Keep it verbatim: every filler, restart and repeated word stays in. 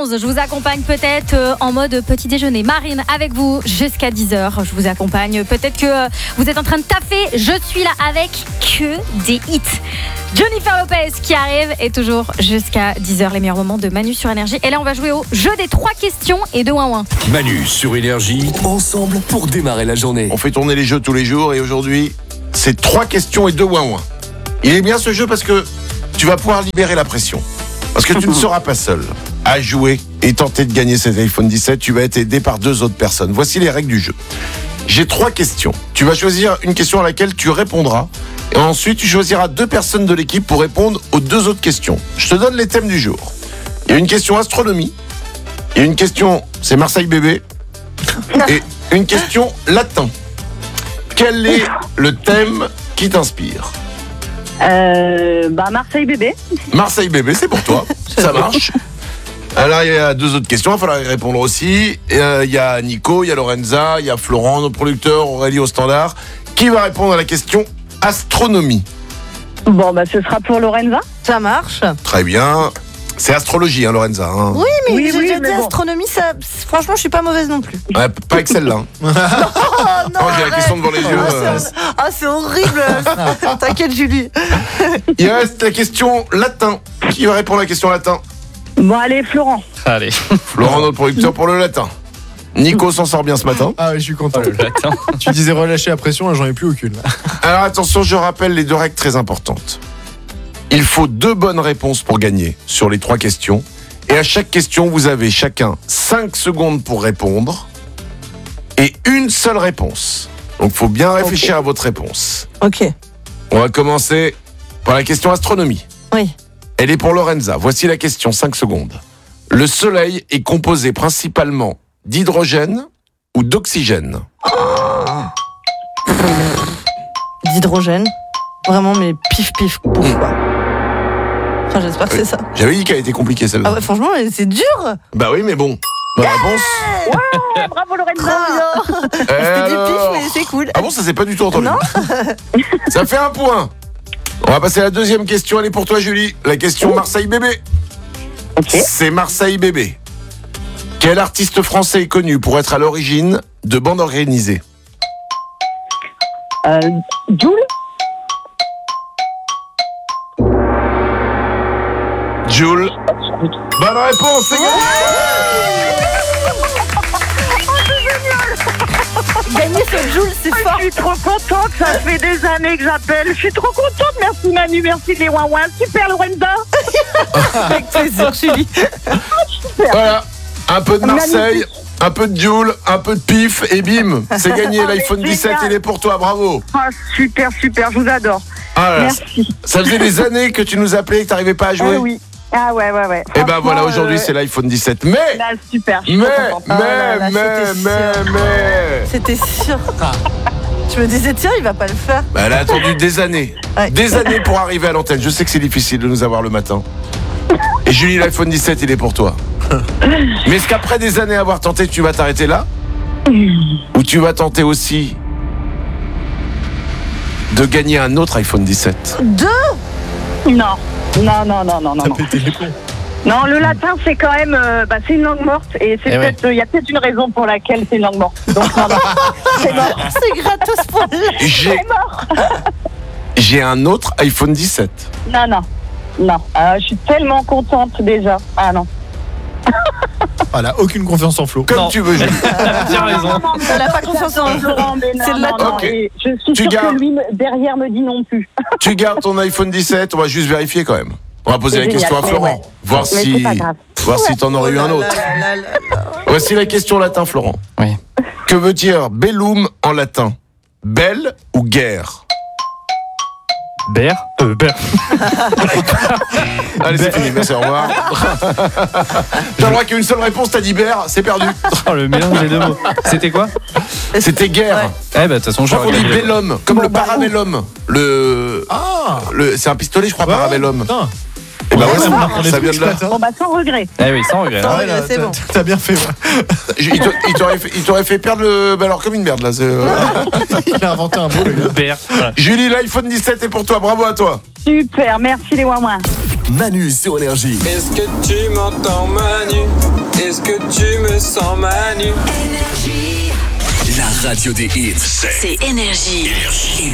onze, je vous accompagne peut-être euh, en mode petit déjeuner. Marine, avec vous jusqu'à dix heures. Je vous accompagne. Peut-être que euh, vous êtes en train de taffer. Je suis là avec que des hits. Jennifer Lopez qui arrive et toujours jusqu'à dix heures, les meilleurs moments de Manu sur Énergie. Et là, on va jouer au jeu des trois questions et de ouin ouin. Manu sur Énergie, ensemble pour démarrer la journée. On fait tourner les jeux tous les jours et aujourd'hui, c'est trois questions et deux ouin ouin. Il est bien ce jeu parce que tu vas pouvoir libérer la pression. Parce que tu ne seras pas seul à jouer et tenter de gagner cet iPhone dix-sept. Tu vas être aidé par deux autres personnes. Voici les règles du jeu. J'ai trois questions. Tu vas choisir une question à laquelle tu répondras. Et ensuite, tu choisiras deux personnes de l'équipe pour répondre aux deux autres questions. Je te donne les thèmes du jour. Il y a une question astronomie. Il y a une question, c'est Marseille bébé. Et une question latin. Quel est le thème qui t'inspire ? Euh, bah Marseille bébé. Marseille bébé, c'est pour toi. Ça marche. Alors, il y a deux autres questions, il va falloir y répondre aussi. Il euh, y a Nico, il y a Lorenza, il y a Florent, nos producteurs, Aurélie au standard. Qui va répondre à la question astronomie ? Bon bah ce sera pour Lorenza. Ça marche. Très bien. C'est astrologie, hein, Lorenza. Hein. Oui, mais Oui, j'ai oui, déjà mais dit bon. astronomie, ça, franchement, je suis pas mauvaise non plus. Ouais, pas avec celle-là. Hein. Oh non, Oh, j'ai la arrête. question devant les yeux. Ah, euh. c'est, ah, c'est horrible. T'inquiète, Julie. Il reste la question latin. Qui va répondre à la question latin ? Bon allez Florent. Allez, Florent, notre producteur, pour le latin. Nico s'en sort bien ce matin. Ah oui, je suis content. le latin. Tu disais relâcher la pression, là, j'en ai plus aucune. Là. Alors attention, je rappelle les deux règles très importantes. Il faut deux bonnes réponses pour gagner sur les trois questions. Et à chaque question, vous avez chacun cinq secondes pour répondre et une seule réponse. Donc il faut bien réfléchir okay. à votre réponse. Ok. On va commencer par la question astronomie. Oui. Elle est pour Lorenza. Voici la question, cinq secondes. Le Soleil est composé principalement d'hydrogène ou d'oxygène ? D'hydrogène. Vraiment, mais pif pif pouf quoi. Enfin, j'espère que c'est ça. J'avais dit qu'elle était compliquée celle-là. Ah ouais, franchement, c'est dur. Bah oui, mais bon. Bonne réponse. Ouais, bravo Lorenza. Trop bien. Et C'était alors du pif, mais c'est cool. Ah bon, ça s'est pas du tout entendu. Non. Ça fait un point. On va passer à la deuxième question. Elle est pour toi, Julie. La question Marseille bébé. Ok. C'est Marseille bébé. Quel artiste français est connu pour être à l'origine de bandes organisées ? Euh, Jules. Jules. Bonne réponse, c'est gagné. Gagner ce Jules, c'est fort. Je suis trop contente, ça fait des années que j'appelle. Je suis trop contente, merci Manu, merci les ouin ouin. Super Lorenza. Avec plaisir, Julie. Voilà. Un peu de Marseille, un peu de Jules, un peu de pif et bim, c'est gagné. Oh, L'iPhone mais dix-sept, génial. il est pour toi, bravo. Ah, super, super, je vous adore. Ah là, Merci. ça faisait des années que tu nous appelais et que t'arrivais pas à jouer. Ah oui. Ah ouais, ouais, ouais. Et ben voilà, aujourd'hui euh, c'est l'iPhone dix-sept. Mais, là, super, je suis mais, trop contente. mais, là là, mais, c'était mais, sûr. mais. C'était sûr. Je me disais, tiens, il va pas le faire. Bah, elle a attendu des années. Ouais. Des années pour arriver à l'antenne. Je sais que c'est difficile de nous avoir le matin. Et Julie, l'iPhone dix-sept, il est pour toi. Mais est-ce qu'après des années à avoir tenté, tu vas t'arrêter là ? Ou tu vas tenter aussi de gagner un autre iPhone dix-sept ? Deux. Non, non, non, non, non, non. T'as non. pété les plombs. Non, le latin, c'est quand même, euh, bah, c'est une langue morte, et c'est Eh peut-être, il y a peut-être une raison pour laquelle c'est une langue morte. Donc non, non, c'est mort, C'est gratos pour le. J'ai, c'est mort. j'ai un autre iPhone dix-sept. Non, non, non. Euh, je suis tellement contente déjà. Ah non. Ah, elle a aucune confiance en Flo. Comme Non. tu veux, Julie. Tiens raison. Elle a pas confiance en Florent, mais non, C'est le non, latin. non, Ok. et je suis Tu sûre gardes. que lui me- derrière me dit non plus. Tu gardes ton iPhone dix-sept, on va juste vérifier quand même. On va poser C'est la question à génial, Florent. mais ouais. Voir Mais si, c'est pas grave. voir si t'en aurais eu un autre. Là, là, là, là. Voici la question latin, Florent. Oui. Que veut dire bellum en latin ? Belle ou guerre ? Ber Euh, Ber. Allez, c'est fini, merci, au revoir. T'as le droit qu'il y ait une seule réponse, t'as dit Ber, c'est perdu. Oh, le mélange des deux mots. C'était quoi ? C'était guerre. Eh bah, de toute façon, Je je crois qu'on dit regarde. bellum, comme le parabellum. Le, Ah le, c'est un pistolet, je crois, ouais, parabellum. putain. Et bah Ouais, ouais, on apprend des ça trucs vient de là. ce matin. Bon bah sans regret. Eh oui, sans regret. Sans hein. Ouais, là, c'est t'as- bon. T'as bien fait, ouais. Il te- il t'aurait fait, il t'aurait fait perdre le. Bah alors, comme une merde, là. c'est, euh. Il a inventé un mot, le gars. Ber. Voilà. Julie, l'iPhone dix-sept est pour toi, bravo à toi. Super, merci les ouin ouin. Manu sur Énergie. Est-ce que tu m'entends, Manu? Est-ce que tu me sens Manu? La radio des hits, C'est Énergie. Énergie.